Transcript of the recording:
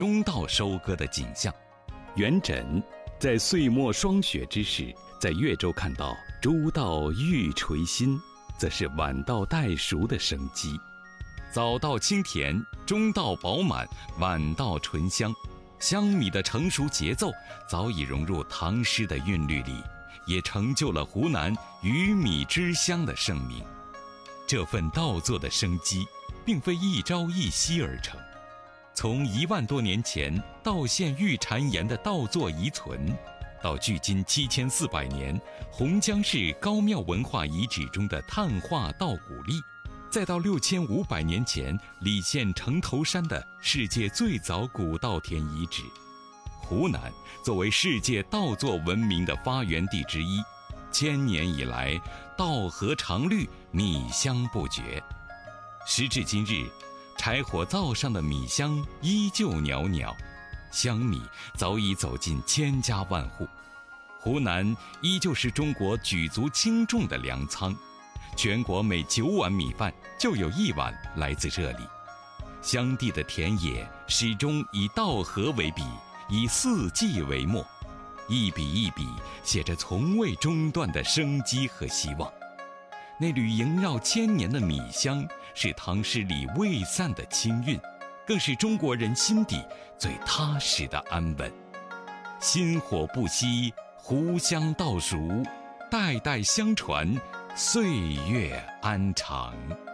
中稻收割的景象。元稹在岁末霜雪之时，在越州看到朱稻欲垂新，则是晚稻待熟的生机。早稻清甜，中稻饱满，晚稻醇香。香米的成熟节奏早已融入唐诗的韵律里，也成就了湖南鱼米之乡的盛名。这份稻作的生机并非一朝一夕而成，从1万多年前稻县玉蟾岩的稻作遗存，到距今7400年洪江市高庙文化遗址中的碳化稻谷粒，再到6500年前澧县城头山的世界最早古稻田遗址，湖南作为世界稻作文明的发源地之一，千年以来稻禾常绿，米香不绝。时至今日，柴火灶上的米香依旧袅袅，香米早已走进千家万户。湖南依旧是中国举足轻重的粮仓，全国每9碗米饭就有1碗来自这里。乡地的田野始终以稻禾为笔，以四季为墨，一笔一笔写着从未中断的生机和希望。那缕萦绕千年的米香，是唐诗里未散的清韵，更是中国人心底最踏实的安稳。薪火不息，湖香稻熟，代代相传，岁月安长。